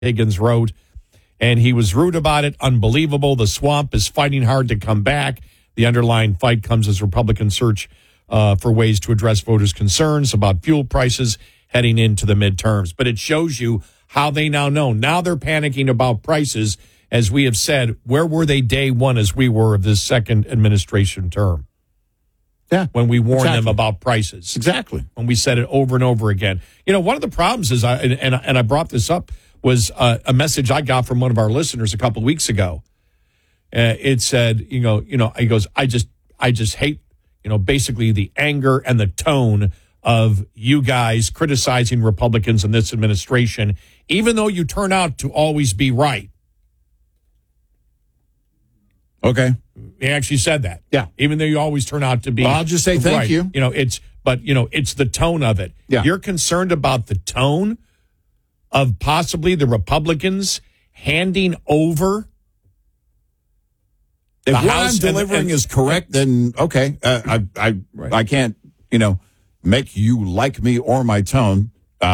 Higgins wrote, and he was rude about it. Unbelievable. The swamp is fighting hard to come back. The underlying fight comes as Republicans search for ways to address voters' concerns about fuel prices heading into the midterms. But it shows you how they now know. Now they're panicking about prices. As we have said, where were they day one as we were of this second administration term? Yeah. When we warned them about prices. Exactly. When we said it over and over again. You know, one of the problems is, I brought this up, was a message I got from one of our listeners a couple of weeks ago. It said, he goes, I just hate, basically the anger and the tone of you guys criticizing Republicans in this administration, even though you turn out to always be right. Okay. He actually said that. Yeah. Even though you always turn out to be I'll just say thank right. you. It's the tone of it. Yeah. You're concerned about the tone of possibly the Republicans handing over. If what House I'm delivering is correct, then okay. I can't, make you like me or my tone.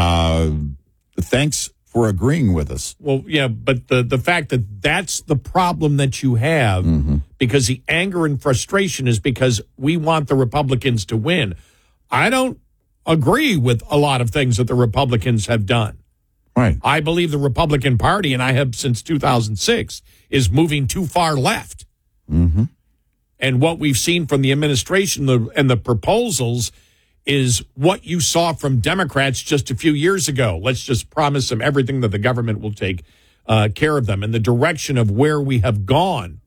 Thanks for agreeing with us. Well, yeah, but the fact that that's the problem that you have, because the anger and frustration is because we want the Republicans to win. I don't agree with a lot of things that the Republicans have done. Right. I believe the Republican Party, and I have since 2006, is moving too far left. Mm-hmm. And what we've seen from the administration and the proposals is what you saw from Democrats just a few years ago. Let's just promise them everything that the government will take care of them. And the direction of where we have gone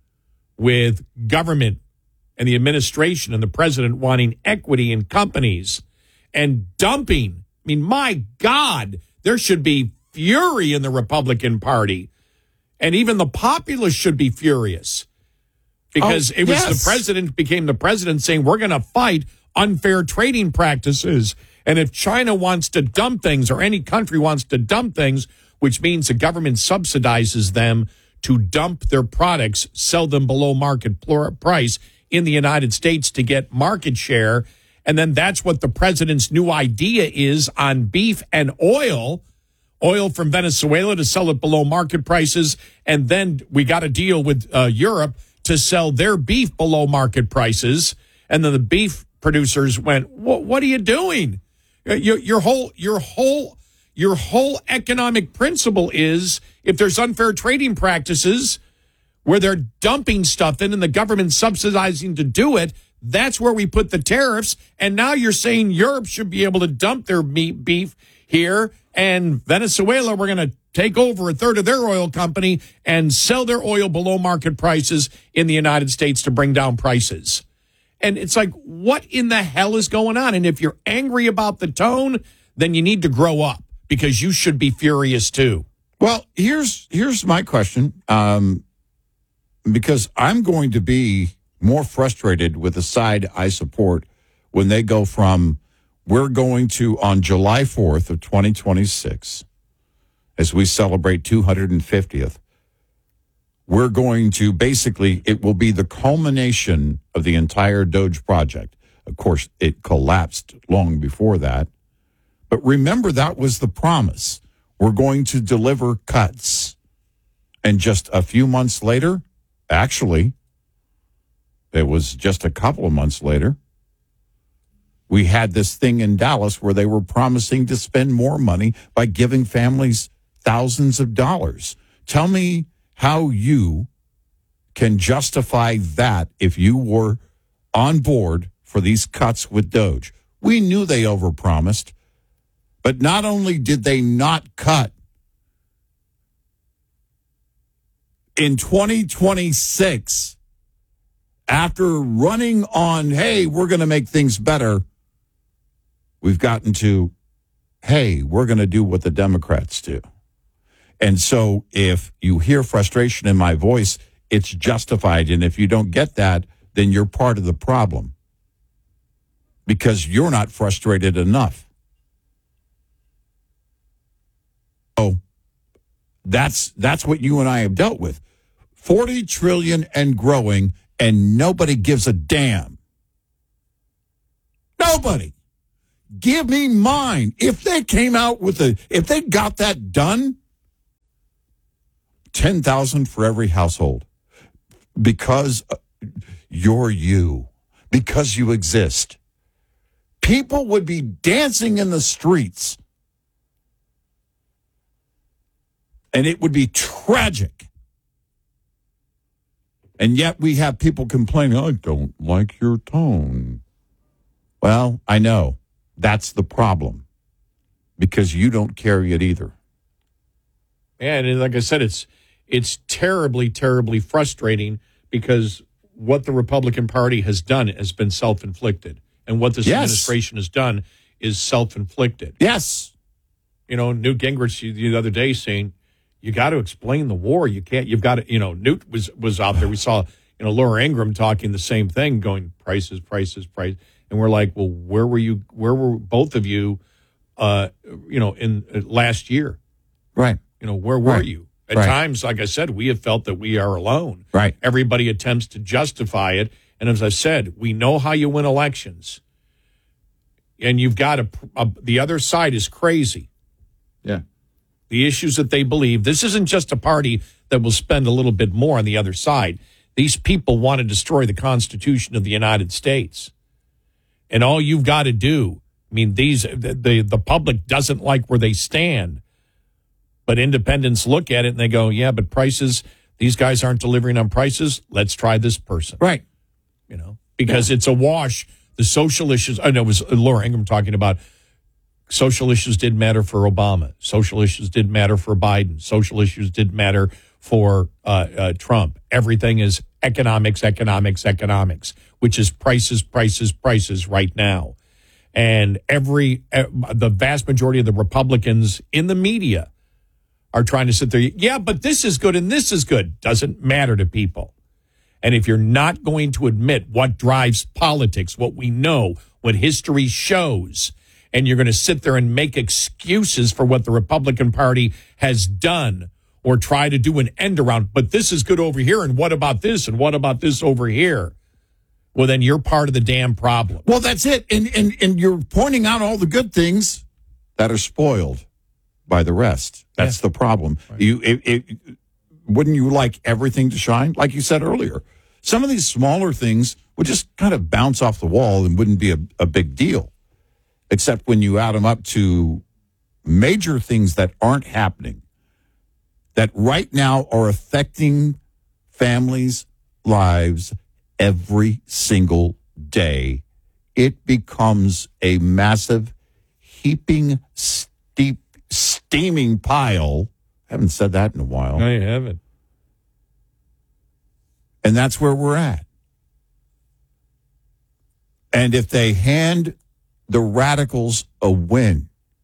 with government and the administration and the president wanting equity in companies and dumping. I mean, my God, there should be fury in the Republican Party. And even the populace should be furious. Because it was the president became the president saying, we're going to fight unfair trading practices. And if China wants to dump things or any country wants to dump things, which means the government subsidizes them to dump their products, sell them below market price in the United States to get market share. And then that's what the president's new idea is on beef and oil from Venezuela to sell it below market prices. And then we got a deal with Europe to sell their beef below market prices. And then the beef producers went, what are you doing? Your whole economic principle is if there's unfair trading practices where they're dumping stuff in and the government subsidizing to do it, that's where we put the tariffs. And now you're saying Europe should be able to dump their beef here, and Venezuela, we're going to take over a third of their oil company and sell their oil below market prices in the United States to bring down prices. And it's like, what in the hell is going on? And if you're angry about the tone, then you need to grow up because you should be furious too. Well, here's my question, because I'm going to be more frustrated with the side I support when they go from we're going to, on July 4th of 2026, as we celebrate 250th, we're going to basically, it will be the culmination of the entire Doge project. Of course, it collapsed long before that. But remember, that was the promise. We're going to deliver cuts. And just a few months later, actually, it was just a couple of months later, we had this thing in Dallas where they were promising to spend more money by giving families thousands of dollars. Tell me how you can justify that if you were on board for these cuts with Doge. We knew they overpromised, but not only did they not cut, in 2026, after running on, hey, we're going to make things better, we've gotten to, hey, we're going to do what the Democrats do. And so if you hear frustration in my voice, it's justified. And if you don't get that, then you're part of the problem because you're not frustrated enough. So that's what you and I have dealt with. 40 trillion and growing, and nobody gives a damn. Nobody. Give me mine. If they came out with if they got that done, 10,000 for every household because you're you, because you exist. People would be dancing in the streets. And it would be tragic. And yet we have people complaining, I don't like your tone. Well, I know. That's the problem. Because you don't carry it either. And like I said, it's terribly, terribly frustrating because what the Republican Party has done has been self-inflicted. And what this administration has done is self-inflicted. Yes. You know, Newt Gingrich the other day saying, you got to explain the war. You can't, you've got to, Newt was out there. We saw, Laura Ingraham talking the same thing, going prices. And we're like, well, where were both of you, in last year? Right. Where were you? At times, like I said, we have felt that we are alone. Right. Everybody attempts to justify it. And as I said, we know how you win elections. And you've got the other side is crazy. Yeah. The issues that they believe. This isn't just a party that will spend a little bit more on the other side. These people want to destroy the Constitution of the United States. And all you've got to do, the public doesn't like where they stand. But independents look at it and they go, yeah, but prices, these guys aren't delivering on prices. Let's try this person. Right. Because it's a wash. The social issues, I know it was Laura Ingraham talking about social issues didn't matter for Obama. Social issues didn't matter for Biden. Social issues didn't matter for Trump. Everything is economics, which is prices right now. And the vast majority of the Republicans in the media are trying to sit there. Yeah, but this is good and this is good. Doesn't matter to people. And if you're not going to admit what drives politics, what we know, what history shows, and you're going to sit there and make excuses for what the Republican Party has done or try to do an end around, but this is good over here, and what about this, and what about this over here? Well, then you're part of the damn problem. Well, that's it. And you're pointing out all the good things that are spoiled by the rest. That's the problem. Right. Wouldn't you like everything to shine? Like you said earlier, some of these smaller things would just kind of bounce off the wall and wouldn't be a big deal. Except when you add them up to major things that aren't happening, that right now are affecting families' lives every single day, it becomes a massive, heaping, steaming pile. I haven't said that in a while. No, you haven't. And that's where we're at. And if they hand the radicals a win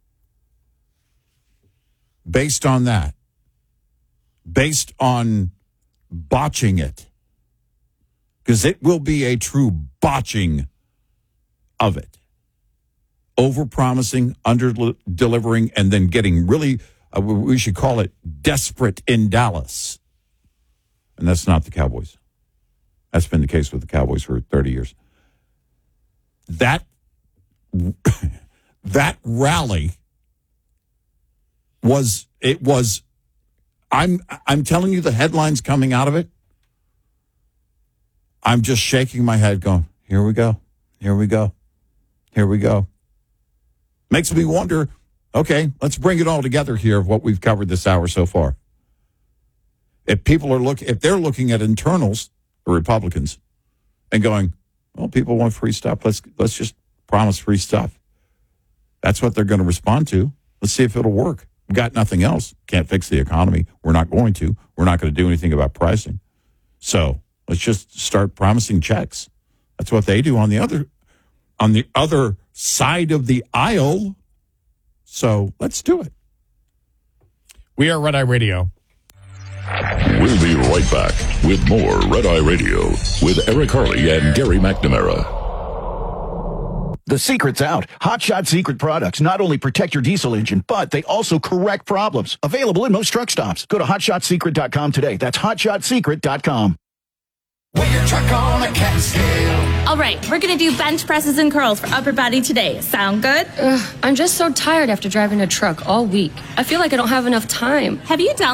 based on that, based on botching it, because it will be a true botching of it, over-promising, under-delivering, and then getting really, we should call it desperate in Dallas. And that's not the Cowboys. That's been the case with the Cowboys for 30 years. That rally was I'm telling you, the headlines coming out of it, I'm just shaking my head going, here we go. Makes me wonder, okay, let's bring it all together here of what we've covered this hour so far. If they're looking at internals, the Republicans, and going, well, people want free stuff. Let's just promise free stuff. That's what they're going to respond to. Let's see if it'll work. We've got nothing else. Can't fix the economy. We're not going to. We're not going to do anything about pricing. So let's just start promising checks. That's what they do on the other side of the aisle. So let's do it. We are Red Eye Radio. We'll be right back with more Red Eye Radio with Eric Harley and Gary McNamara. The secret's out. Hot Shot Secret products not only protect your diesel engine, but they also correct problems. Available in most truck stops. Go to hotshotsecret.com today. That's hotshotsecret.com. With your truck on a Catskill. All right, we're going to do bench presses and curls for upper body today. Sound good? I'm just so tired after driving a truck all week. I feel like I don't have enough time. Have you done